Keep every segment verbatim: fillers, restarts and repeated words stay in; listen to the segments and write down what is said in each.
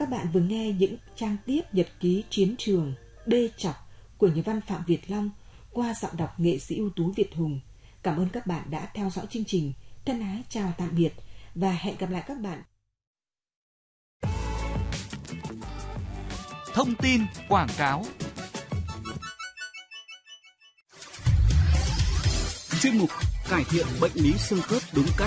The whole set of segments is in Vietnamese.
Các bạn vừa nghe những trang tiếp nhật ký chiến trường Đê Chọc của nhà văn Phạm Việt Long qua giọng đọc nghệ sĩ ưu tú Việt Hùng. Cảm ơn các bạn đã theo dõi chương trình. Thân ái chào tạm biệt và hẹn gặp lại các bạn. Thông tin quảng cáo. Chuyên mục cải thiện bệnh lý xương khớp đúng cách.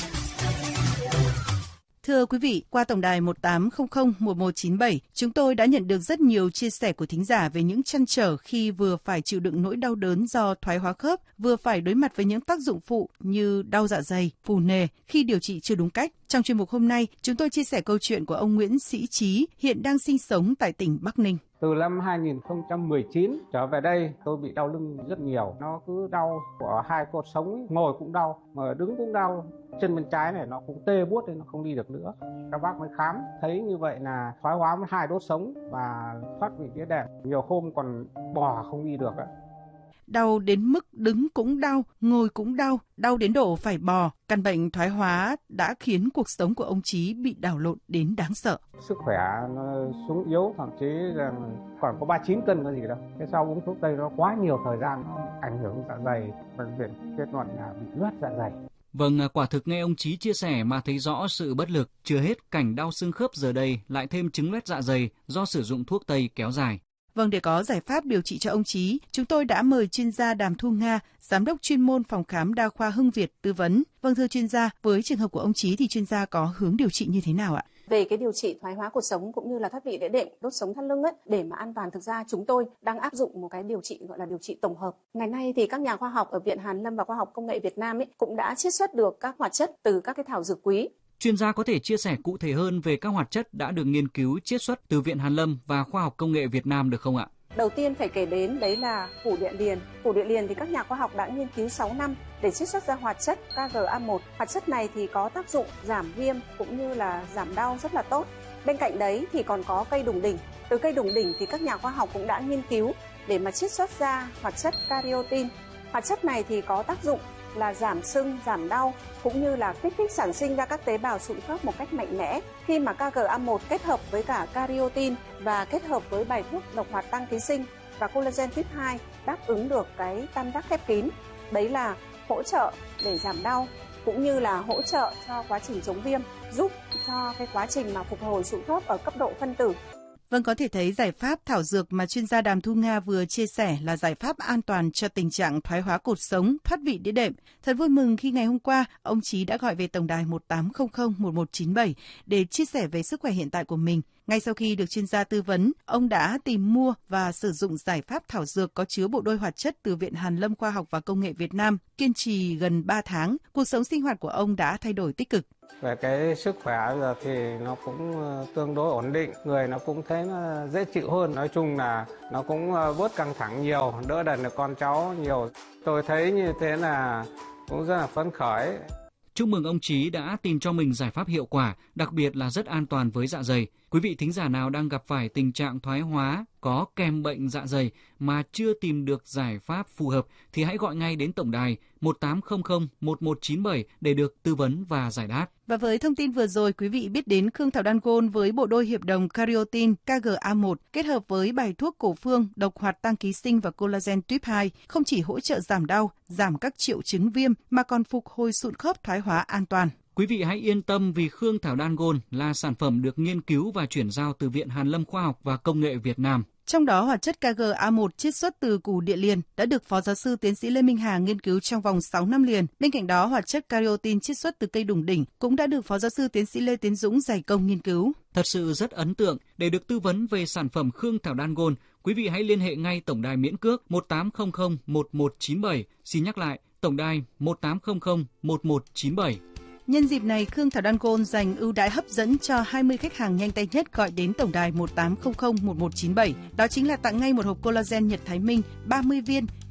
Thưa quý vị, qua tổng đài một tám không không một một chín bảy, chúng tôi đã nhận được rất nhiều chia sẻ của thính giả về những trăn trở khi vừa phải chịu đựng nỗi đau đớn do thoái hóa khớp, vừa phải đối mặt với những tác dụng phụ như đau dạ dày, phù nề khi điều trị chưa đúng cách. Trong chuyên mục hôm nay, chúng tôi chia sẻ câu chuyện của ông Nguyễn Sĩ Trí, hiện đang sinh sống tại tỉnh Bắc Ninh. Từ năm hai nghìn không trăm mười chín trở về đây, tôi bị đau lưng rất nhiều. Nó cứ đau của hai cột sống, ngồi cũng đau, mà đứng cũng đau. Chân bên trái này nó cũng tê buốt nên nó không đi được nữa. Các bác mới khám, thấy như vậy là thoái hóa hai đốt sống và thoát vị đĩa đệm. Nhiều hôm còn bò không đi được ạ. Đau đến mức đứng cũng đau, ngồi cũng đau, đau đến độ phải bò. Căn bệnh thoái hóa đã khiến cuộc sống của ông Trí bị đảo lộn đến đáng sợ. Sức khỏe nó xuống yếu, thậm chí là còn có ba mươi chín cân có gì đâu. Thế sau uống thuốc tây nó quá nhiều thời gian, nó ảnh hưởng dạ dày. Bệnh viện kết luận là bị loét dạ dày. Vâng, quả thực nghe ông Trí chia sẻ mà thấy rõ sự bất lực. Chưa hết, cảnh đau xương khớp giờ đây lại thêm chứng loét dạ dày do sử dụng thuốc tây kéo dài. Vâng, để có giải pháp điều trị cho ông Trí, chúng tôi đã mời chuyên gia Đàm Thu Nga, giám đốc chuyên môn phòng khám đa khoa Hưng Việt tư vấn. Vâng, thưa chuyên gia, với trường hợp của ông Trí thì chuyên gia có hướng điều trị như thế nào ạ? Về cái điều trị thoái hóa cột sống cũng như là thoát vị đĩa đệm, đốt sống thắt lưng ấy, để mà an toàn, thực ra chúng tôi đang áp dụng một cái điều trị gọi là điều trị tổng hợp. Ngày nay thì các nhà khoa học ở Viện Hàn Lâm và Khoa học Công nghệ Việt Nam ấy cũng đã chiết xuất được các hoạt chất từ các cái thảo dược quý. Chuyên gia có thể chia sẻ cụ thể hơn về các hoạt chất đã được nghiên cứu chiết xuất từ Viện Hàn Lâm và Khoa học Công nghệ Việt Nam được không ạ? Đầu tiên phải kể đến đấy là củ địa liền. Củ địa liền thì các nhà khoa học đã nghiên cứu sáu năm để chiết xuất ra hoạt chất K G A một. Hoạt chất này thì có tác dụng giảm viêm cũng như là giảm đau rất là tốt. Bên cạnh đấy thì còn có cây đủng đỉnh. Từ cây đủng đỉnh thì các nhà khoa học cũng đã nghiên cứu để mà chiết xuất ra hoạt chất Cariotin. Hoạt chất này thì có tác dụng là giảm sưng, giảm đau cũng như là kích thích sản sinh ra các tế bào sụn khớp một cách mạnh mẽ. Khi mà K G A một kết hợp với cả Cariotin và kết hợp với bài thuốc độc hoạt tăng ký sinh và collagen tuyếp hai đáp ứng được cái tam giác khép kín. Đấy là hỗ trợ để giảm đau cũng như là hỗ trợ cho quá trình chống viêm, giúp cho cái quá trình mà phục hồi sụn khớp ở cấp độ phân tử. Vâng, có thể thấy giải pháp thảo dược mà chuyên gia Đàm Thu Nga vừa chia sẻ là giải pháp an toàn cho tình trạng thoái hóa cột sống, thoát vị đĩa đệm. Thật vui mừng khi ngày hôm qua, ông Trí đã gọi về tổng đài một tám không không một một chín bảy để chia sẻ về sức khỏe hiện tại của mình. Ngay sau khi được chuyên gia tư vấn, ông đã tìm mua và sử dụng giải pháp thảo dược có chứa bộ đôi hoạt chất từ Viện Hàn Lâm Khoa học và Công nghệ Việt Nam. Kiên trì gần ba tháng, cuộc sống sinh hoạt của ông đã thay đổi tích cực. Về cái sức khỏe giờ thì nó cũng tương đối ổn định, người nó cũng thấy nó dễ chịu hơn. Nói chung là nó cũng bớt căng thẳng nhiều, đỡ đần được con cháu nhiều. Tôi thấy như thế là cũng rất là phấn khởi. Chúc mừng ông Trí đã tìm cho mình giải pháp hiệu quả, đặc biệt là rất an toàn với dạ dày. Quý vị thính giả nào đang gặp phải tình trạng thoái hóa có kèm bệnh dạ dày mà chưa tìm được giải pháp phù hợp thì hãy gọi ngay đến tổng đài một tám không không một một chín bảy để được tư vấn và giải đáp. Và với thông tin vừa rồi, quý vị biết đến Khương Thảo Đan Gôn với bộ đôi hiệp đồng Cariotin K G A một kết hợp với bài thuốc cổ phương độc hoạt tăng ký sinh và collagen tuyếp hai không chỉ hỗ trợ giảm đau, giảm các triệu chứng viêm mà còn phục hồi sụn khớp thoái hóa an toàn. Quý vị hãy yên tâm vì Khương Thảo Đan Gôn là sản phẩm được nghiên cứu và chuyển giao từ Viện Hàn Lâm Khoa học và Công nghệ Việt Nam. Trong đó, hoạt chất K G A một chiết xuất từ củ địa liền đã được Phó Giáo sư Tiến sĩ Lê Minh Hà nghiên cứu trong vòng sáu năm liền. Bên cạnh đó, hoạt chất Cariotin chiết xuất từ cây đủng đỉnh cũng đã được Phó Giáo sư Tiến sĩ Lê Tiến Dũng dày công nghiên cứu. Thật sự rất ấn tượng. Để được tư vấn về sản phẩm Khương Thảo Đan Gôn, quý vị hãy liên hệ ngay tổng đài miễn cước một tám không không một một chín bảy. Xin nhắc lại, tổng đài một tám không không một một chín bảy. Nhân dịp này, Khương Thảo Đan Gôn dành ưu đãi hấp dẫn cho hai mươi khách hàng nhanh tay nhất gọi đến tổng đài một tám không không một một chín bảy. Đó chính là tặng ngay một hộp collagen Nhật Thái Minh ba mươi viên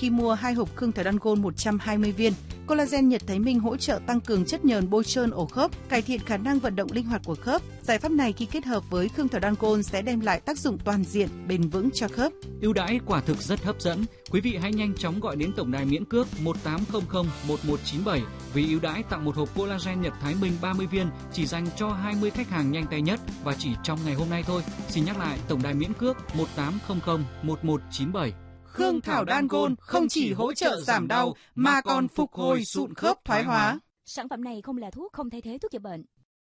khi mua hai hộp khương thảo đan Gold một trăm hai mươi viên. Collagen Nhật Thái Minh hỗ trợ tăng cường chất nhờn bôi trơn ổ khớp, cải thiện khả năng vận động linh hoạt của khớp. Giải pháp này khi kết hợp với khương thảo đan Gold sẽ đem lại tác dụng toàn diện, bền vững cho khớp. Ưu đãi quả thực rất hấp dẫn. Quý vị hãy nhanh chóng gọi đến tổng đài miễn cước một tám không không một một chín bảy vì ưu đãi tặng một hộp Collagen Nhật Thái Minh ba mươi viên chỉ dành cho hai mươi khách hàng nhanh tay nhất và chỉ trong ngày hôm nay thôi. Xin nhắc lại tổng đài miễn cước một tám không không một một chín bảy. Khương thảo đan Gold không chỉ hỗ trợ giảm đau mà còn phục hồi sụn khớp thoái hóa. Sản phẩm này không là thuốc, không thay thế thuốc chữa bệnh.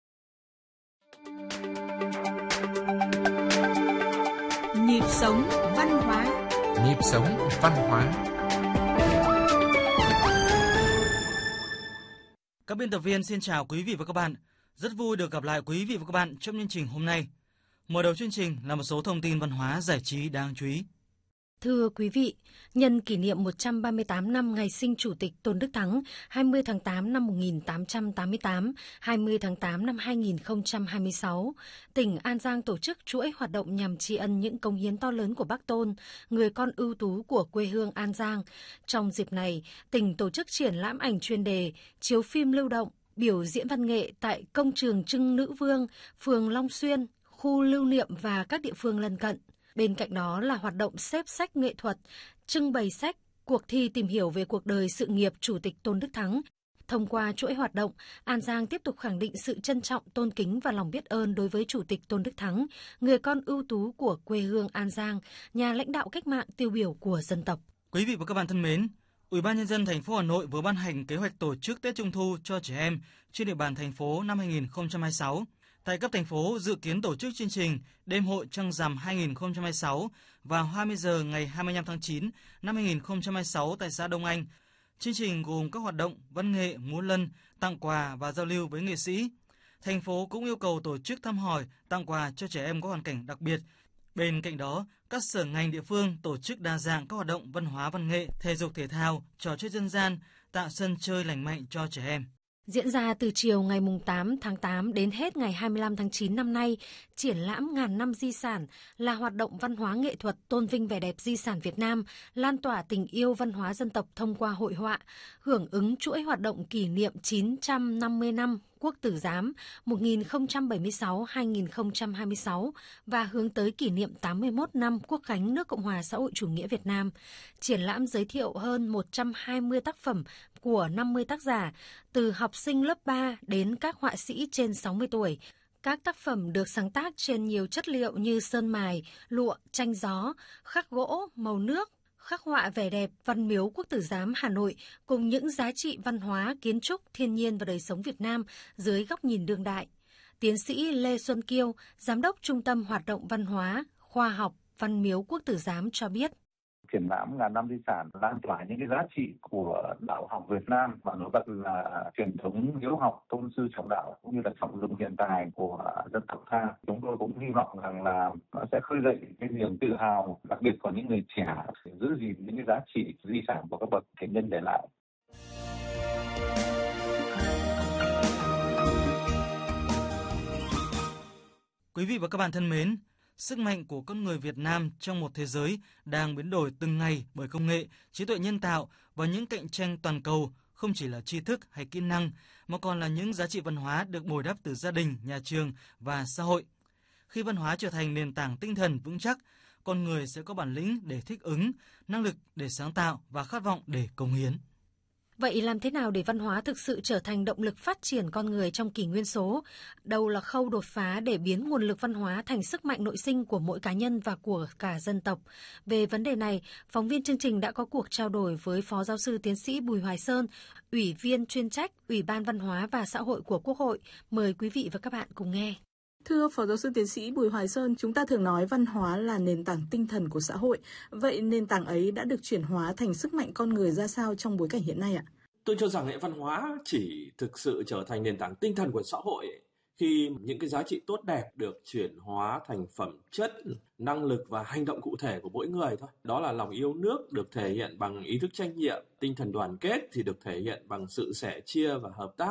Nhịp sống văn hóa. Nhịp sống văn hóa. Các biên tập viên xin chào quý vị và các bạn. Rất vui được gặp lại quý vị và các bạn trong chương trình hôm nay. Mở đầu chương trình là một số thông tin văn hóa giải trí đáng chú ý. Thưa quý vị, nhân kỷ niệm một trăm ba mươi tám năm ngày sinh Chủ tịch Tôn Đức Thắng, hai mươi tháng tám năm một nghìn tám trăm tám mươi tám, hai mươi tháng tám năm hai nghìn không trăm hai mươi sáu, tỉnh An Giang tổ chức chuỗi hoạt động nhằm tri ân những cống hiến to lớn của Bác Tôn, người con ưu tú của quê hương An Giang. Trong dịp này, tỉnh tổ chức triển lãm ảnh chuyên đề, chiếu phim lưu động, biểu diễn văn nghệ tại Công trường Trưng Nữ Vương, phường Long Xuyên, khu lưu niệm và các địa phương lân cận. Bên cạnh đó là hoạt động xếp sách nghệ thuật, trưng bày sách, cuộc thi tìm hiểu về cuộc đời sự nghiệp Chủ tịch Tôn Đức Thắng. Thông qua chuỗi hoạt động, An Giang tiếp tục khẳng định sự trân trọng, tôn kính và lòng biết ơn đối với Chủ tịch Tôn Đức Thắng, người con ưu tú của quê hương An Giang, nhà lãnh đạo cách mạng tiêu biểu của dân tộc. Quý vị và các bạn thân mến, Ủy ban Nhân dân thành phố Hà Nội vừa ban hành kế hoạch tổ chức Tết Trung thu cho trẻ em trên địa bàn thành phố năm hai nghìn không trăm hai mươi sáu. Tại cấp thành phố dự kiến tổ chức chương trình Đêm hội Trăng rằm hai nghìn không trăm hai mươi sáu vào hai mươi giờ ngày hai mươi lăm tháng chín năm hai nghìn không trăm hai mươi sáu tại xã Đông Anh. Chương trình gồm các hoạt động văn nghệ, múa lân, tặng quà và giao lưu với nghệ sĩ. Thành phố cũng yêu cầu tổ chức thăm hỏi, tặng quà cho trẻ em có hoàn cảnh đặc biệt. Bên cạnh đó, các sở ngành địa phương tổ chức đa dạng các hoạt động văn hóa văn nghệ, thể dục thể thao, trò chơi dân gian, tạo sân chơi lành mạnh cho trẻ em. Diễn ra từ chiều ngày tám tháng tám đến hết ngày hai mươi lăm tháng chín năm nay, triển lãm Ngàn năm di sản là hoạt động văn hóa nghệ thuật tôn vinh vẻ đẹp di sản Việt Nam, lan tỏa tình yêu văn hóa dân tộc thông qua hội họa, hưởng ứng chuỗi hoạt động kỷ niệm chín trăm năm mươi năm Quốc tử giám một nghìn không trăm bảy mươi sáu đến hai nghìn không trăm hai mươi sáu và hướng tới kỷ niệm tám mươi mốt năm Quốc khánh nước Cộng hòa xã hội chủ nghĩa Việt Nam. Triển lãm giới thiệu hơn một trăm hai mươi tác phẩm của năm mươi tác giả, từ học sinh lớp ba đến các họa sĩ trên sáu mươi tuổi. Các tác phẩm được sáng tác trên nhiều chất liệu như sơn mài, lụa, tranh gió, khắc gỗ, màu nước, khắc họa vẻ đẹp Văn miếu Quốc tử giám Hà Nội cùng những giá trị văn hóa, kiến trúc, thiên nhiên và đời sống Việt Nam dưới góc nhìn đương đại. Tiến sĩ Lê Xuân Kiêu, Giám đốc Trung tâm Hoạt động Văn hóa, Khoa học Văn miếu Quốc tử giám cho biết. Triển lãm Ngàn năm di sản lan tỏa những cái giá trị của đạo học Việt Nam và nổi bật là truyền thống hiếu học, tôn sư trọng đạo cũng như là trọng dụng hiện tài của dân tộc ta. Chúng tôi cũng hy vọng rằng là nó sẽ khơi dậy cái niềm tự hào, đặc biệt của những người trẻ, để giữ gìn những cái giá trị di sản của các bậc tiền nhân để lại. Quý vị và các bạn thân mến, sức mạnh của con người Việt Nam trong một thế giới đang biến đổi từng ngày bởi công nghệ, trí tuệ nhân tạo và những cạnh tranh toàn cầu không chỉ là tri thức hay kỹ năng, mà còn là những giá trị văn hóa được bồi đắp từ gia đình, nhà trường và xã hội. Khi văn hóa trở thành nền tảng tinh thần vững chắc, con người sẽ có bản lĩnh để thích ứng, năng lực để sáng tạo và khát vọng để cống hiến. Vậy làm thế nào để văn hóa thực sự trở thành động lực phát triển con người trong kỷ nguyên số? Đâu là khâu đột phá để biến nguồn lực văn hóa thành sức mạnh nội sinh của mỗi cá nhân và của cả dân tộc? Về vấn đề này, phóng viên chương trình đã có cuộc trao đổi với Phó Giáo sư Tiến sĩ Bùi Hoài Sơn, Ủy viên chuyên trách Ủy ban Văn hóa và Xã hội của Quốc hội. Mời quý vị và các bạn cùng nghe. Thưa Phó Giáo sư Tiến sĩ Bùi Hoài Sơn, chúng ta thường nói văn hóa là nền tảng tinh thần của xã hội. Vậy nền tảng ấy đã được chuyển hóa thành sức mạnh con người ra sao trong bối cảnh hiện nay ạ? Tôi cho rằng hệ văn hóa chỉ thực sự trở thành nền tảng tinh thần của xã hội khi những cái giá trị tốt đẹp được chuyển hóa thành phẩm chất, năng lực và hành động cụ thể của mỗi người thôi. Đó là lòng yêu nước được thể hiện bằng ý thức trách nhiệm, tinh thần đoàn kết thì được thể hiện bằng sự sẻ chia và hợp tác.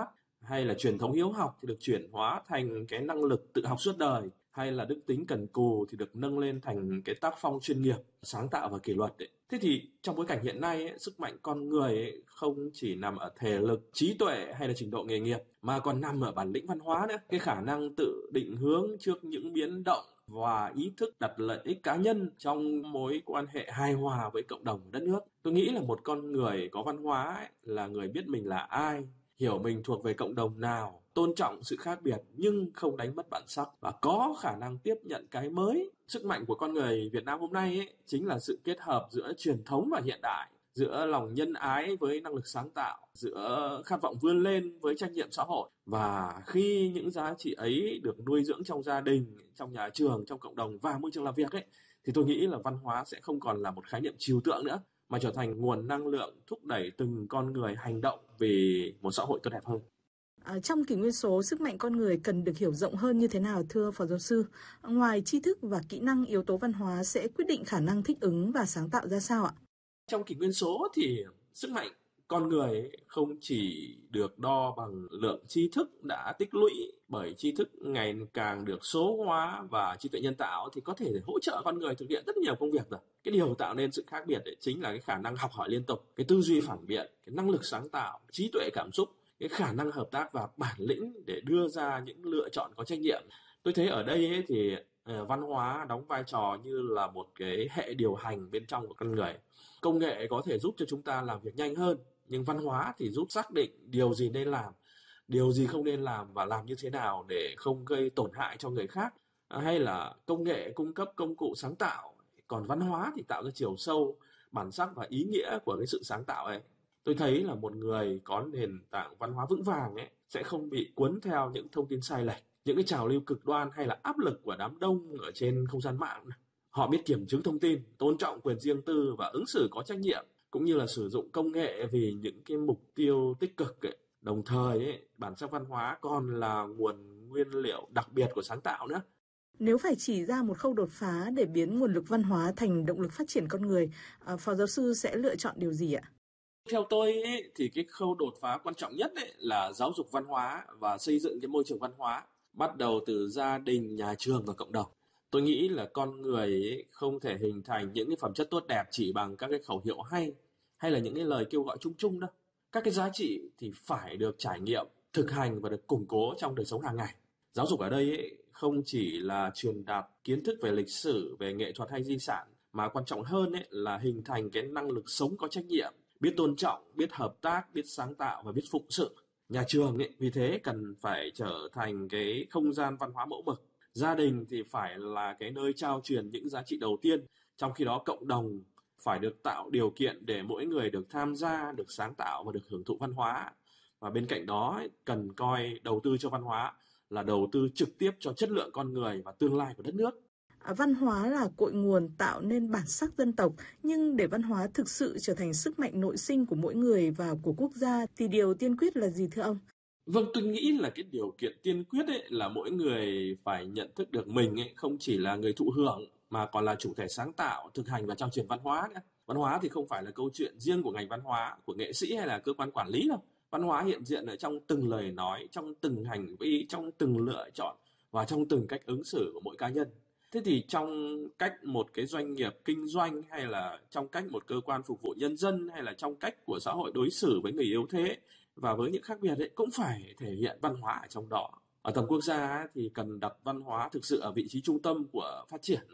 hay là truyền thống hiếu học thì được chuyển hóa thành cái năng lực tự học suốt đời, hay là đức tính cần cù thì được nâng lên thành cái tác phong chuyên nghiệp, sáng tạo và kỷ luật ấy. Thế thì trong bối cảnh hiện nay ấy, sức mạnh con người ấy không chỉ nằm ở thể lực, trí tuệ hay là trình độ nghề nghiệp mà còn nằm ở bản lĩnh văn hóa nữa, cái khả năng tự định hướng trước những biến động và ý thức đặt lợi ích cá nhân trong mối quan hệ hài hòa với cộng đồng và đất nước. Tôi nghĩ là một con người có văn hóa ấy, là người biết mình là ai, hiểu mình thuộc về cộng đồng nào, tôn trọng sự khác biệt nhưng không đánh mất bản sắc và có khả năng tiếp nhận cái mới. Sức mạnh của con người Việt Nam hôm nay ấy, chính là sự kết hợp giữa truyền thống và hiện đại, giữa lòng nhân ái với năng lực sáng tạo, giữa khát vọng vươn lên với trách nhiệm xã hội. Và khi những giá trị ấy được nuôi dưỡng trong gia đình, trong nhà trường, trong cộng đồng và môi trường làm việc ấy, thì tôi nghĩ là văn hóa sẽ không còn là một khái niệm trừu tượng nữa, mà trở thành nguồn năng lượng thúc đẩy từng con người hành động vì một xã hội tốt đẹp hơn. À, trong kỷ nguyên số, sức mạnh con người cần được hiểu rộng hơn như thế nào thưa Phó Giáo sư? Ngoài tri thức và kỹ năng, yếu tố văn hóa sẽ quyết định khả năng thích ứng và sáng tạo ra sao ạ? Trong kỷ nguyên số thì sức mạnh con người không chỉ được đo bằng lượng tri thức đã tích lũy, bởi tri thức ngày càng được số hóa và trí tuệ nhân tạo thì có thể hỗ trợ con người thực hiện rất nhiều công việc rồi. Cái điều tạo nên sự khác biệt ấy chính là cái khả năng học hỏi liên tục, cái tư duy phản biện, cái năng lực sáng tạo, trí tuệ cảm xúc, cái khả năng hợp tác và bản lĩnh để đưa ra những lựa chọn có trách nhiệm. Tôi thấy ở đây ấy thì uh, văn hóa đóng vai trò như là một cái hệ điều hành bên trong của con người. Công nghệ có thể giúp cho chúng ta làm việc nhanh hơn, nhưng văn hóa thì giúp xác định điều gì nên làm, điều gì không nên làm và làm như thế nào để không gây tổn hại cho người khác. À, hay là công nghệ cung cấp công cụ sáng tạo, còn văn hóa thì tạo ra chiều sâu, bản sắc và ý nghĩa của cái sự sáng tạo ấy. Tôi thấy là một người có nền tảng văn hóa vững vàng ấy sẽ không bị cuốn theo những thông tin sai lệch, những cái trào lưu cực đoan hay là áp lực của đám đông ở trên không gian mạng. Họ biết kiểm chứng thông tin, tôn trọng quyền riêng tư và ứng xử có trách nhiệm, cũng như là sử dụng công nghệ vì những cái mục tiêu tích cực ấy. Đồng thời ấy, bản sắc văn hóa còn là nguồn nguyên liệu đặc biệt của sáng tạo nữa. Nếu phải chỉ ra một khâu đột phá để biến nguồn lực văn hóa thành động lực phát triển con người, Phó Giáo sư sẽ lựa chọn điều gì ạ? Theo tôi ấy, thì cái khâu đột phá quan trọng nhất ấy là giáo dục văn hóa và xây dựng cái môi trường văn hóa, bắt đầu từ gia đình, nhà trường và cộng đồng. Tôi nghĩ là con người ấy không thể hình thành những cái phẩm chất tốt đẹp chỉ bằng các cái khẩu hiệu hay hay là những cái lời kêu gọi chung chung đâu. Các cái giá trị thì phải được trải nghiệm, thực hành và được củng cố trong đời sống hàng ngày. Giáo dục ở đây ấy không chỉ là truyền đạt kiến thức về lịch sử, về nghệ thuật hay di sản, mà quan trọng hơn ấy là hình thành cái năng lực sống có trách nhiệm, biết tôn trọng, biết hợp tác, biết sáng tạo và biết phụng sự. Nhà trường ấy, vì thế cần phải trở thành cái không gian văn hóa mẫu mực. Gia đình thì phải là cái nơi trao truyền những giá trị đầu tiên, trong khi đó cộng đồng phải được tạo điều kiện để mỗi người được tham gia, được sáng tạo và được hưởng thụ văn hóa. Và bên cạnh đó ấy, cần coi đầu tư cho văn hóa là đầu tư trực tiếp cho chất lượng con người và tương lai của đất nước. Văn hóa là cội nguồn tạo nên bản sắc dân tộc, nhưng để văn hóa thực sự trở thành sức mạnh nội sinh của mỗi người và của quốc gia thì điều tiên quyết là gì thưa ông? Vâng, tôi nghĩ là cái điều kiện tiên quyết ấy là mỗi người phải nhận thức được mình ấy không chỉ là người thụ hưởng mà còn là chủ thể sáng tạo, thực hành và trao truyền văn hóa nữa. Văn hóa thì không phải là câu chuyện riêng của ngành văn hóa, của nghệ sĩ hay là cơ quan quản lý đâu. Văn hóa hiện diện ở trong từng lời nói, trong từng hành vi, trong từng lựa chọn và trong từng cách ứng xử của mỗi cá nhân. Thế thì trong cách một cái doanh nghiệp kinh doanh hay là trong cách một cơ quan phục vụ nhân dân hay là trong cách của xã hội đối xử với người yếu thế và với những khác biệt ấy cũng phải thể hiện văn hóa ở trong đó. Ở tầm quốc gia thì cần đặt văn hóa thực sự ở vị trí trung tâm của phát triển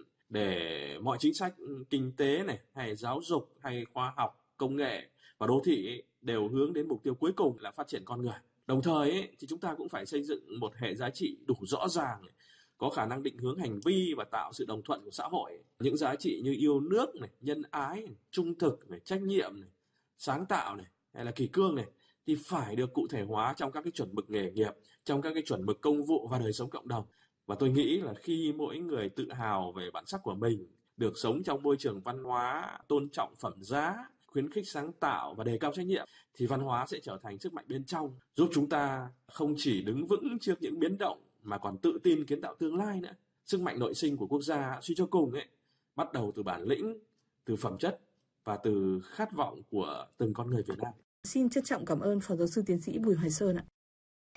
để mọi chính sách kinh tế này hay giáo dục hay khoa học, công nghệ và đô thị ấy đều hướng đến mục tiêu cuối cùng là phát triển con người. Đồng thời ấy, thì chúng ta cũng phải xây dựng một hệ giá trị đủ rõ ràng, có khả năng định hướng hành vi và tạo sự đồng thuận của xã hội. Những giá trị như yêu nước, này, nhân ái, này, trung thực, này, trách nhiệm, này, sáng tạo này, hay là kỷ cương này thì phải được cụ thể hóa trong các cái chuẩn mực nghề nghiệp, trong các cái chuẩn mực công vụ và đời sống cộng đồng. Và tôi nghĩ là khi mỗi người tự hào về bản sắc của mình, được sống trong môi trường văn hóa, tôn trọng phẩm giá, khuyến khích sáng tạo và đề cao trách nhiệm, thì văn hóa sẽ trở thành sức mạnh bên trong, giúp chúng ta không chỉ đứng vững trước những biến động mà còn tự tin kiến tạo tương lai nữa. Sức mạnh nội sinh của quốc gia suy cho cùng ấy bắt đầu từ bản lĩnh, từ phẩm chất và từ khát vọng của từng con người Việt Nam. Xin trân trọng cảm ơn Phó Giáo sư Tiến sĩ Bùi Hoài Sơn ạ.